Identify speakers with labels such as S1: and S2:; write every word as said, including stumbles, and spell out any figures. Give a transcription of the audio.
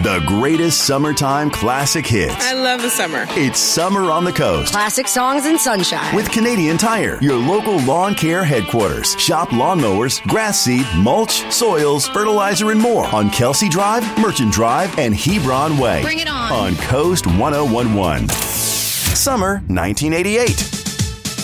S1: The greatest summertime classic hits.
S2: I love the summer.
S1: It's Summer on the Coast.
S3: Classic songs and sunshine.
S1: With Canadian Tire, your local lawn care headquarters. Shop lawnmowers, grass seed, mulch, soils, fertilizer, and more on Kelsey Drive, Merchant Drive, and Hebron Way.
S4: Bring it on.
S1: On Coast ten eleven. Summer nineteen eighty-eight.